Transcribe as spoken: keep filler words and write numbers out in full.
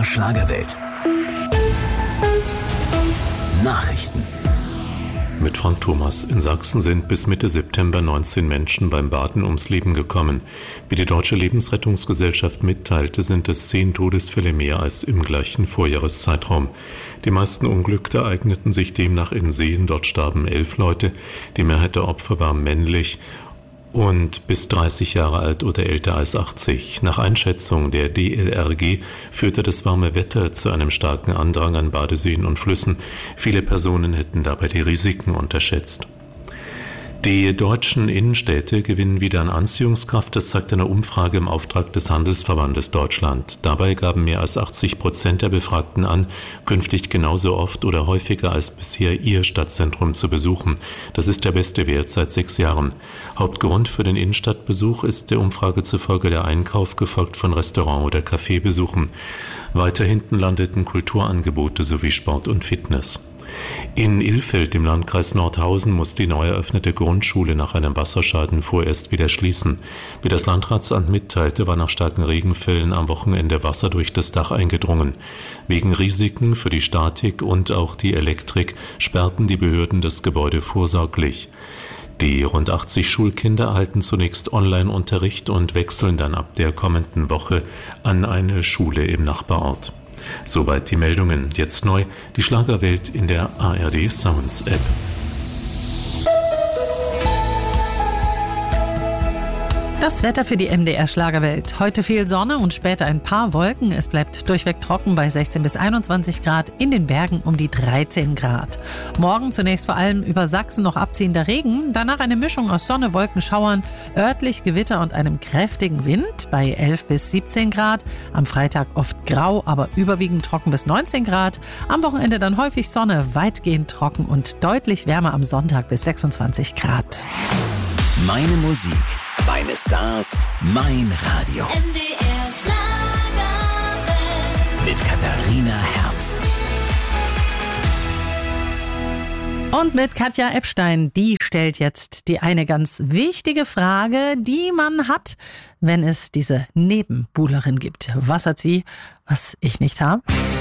R Schlagerwelt. Nachrichten. Mit Frank Thomas. In Sachsen sind bis Mitte September neunzehn Menschen beim Baden ums Leben gekommen. Wie die Deutsche Lebensrettungsgesellschaft mitteilte, sind es zehn Todesfälle mehr als im gleichen Vorjahreszeitraum. Die meisten Unglücke ereigneten sich demnach in Seen. Dort starben elf Leute. Die Mehrheit der Opfer war männlich und bis dreißig Jahre alt oder älter als achtzig. Nach Einschätzung der D L R G führte das warme Wetter zu einem starken Andrang an Badeseen und Flüssen. Viele Personen hätten dabei die Risiken unterschätzt. Die deutschen Innenstädte gewinnen wieder an Anziehungskraft, das zeigt eine Umfrage im Auftrag des Handelsverbandes Deutschland. Dabei gaben mehr als achtzig Prozent der Befragten an, künftig genauso oft oder häufiger als bisher ihr Stadtzentrum zu besuchen. Das ist der beste Wert seit sechs Jahren. Hauptgrund für den Innenstadtbesuch ist der Umfrage zufolge der Einkauf, gefolgt von Restaurant- oder Kaffeebesuchen. Weiter hinten landeten Kulturangebote sowie Sport und Fitness. In Ilfeld im Landkreis Nordhausen muss die neu eröffnete Grundschule nach einem Wasserschaden vorerst wieder schließen. Wie das Landratsamt mitteilte, war nach starken Regenfällen am Wochenende Wasser durch das Dach eingedrungen. Wegen Risiken für die Statik und auch die Elektrik sperrten die Behörden das Gebäude vorsorglich. Die rund achtzig Schulkinder erhalten zunächst Online-Unterricht und wechseln dann ab der kommenden Woche an eine Schule im Nachbarort. Soweit die Meldungen. Jetzt neu die Schlagerwelt in der A R D Sounds App. Das Wetter für die M D R Schlagerwelt. Heute viel Sonne und später ein paar Wolken. Es bleibt durchweg trocken bei sechzehn bis einundzwanzig Grad, in den Bergen um die dreizehn Grad. Morgen zunächst vor allem über Sachsen noch abziehender Regen, danach eine Mischung aus Sonne, Wolken, Schauern, örtlich Gewitter und einem kräftigen Wind bei elf bis siebzehn Grad. Am Freitag oft grau, aber überwiegend trocken bis neunzehn Grad. Am Wochenende dann häufig Sonne, weitgehend trocken und deutlich wärmer am Sonntag bis sechsundzwanzig Grad. Meine Musik, meine Stars, mein Radio. M D R Schlagerwelt. Mit Katharina Herz. Und mit Katja Epstein, die stellt jetzt die eine ganz wichtige Frage, die man hat, wenn es diese Nebenbuhlerin gibt. Was hat sie, was ich nicht habe?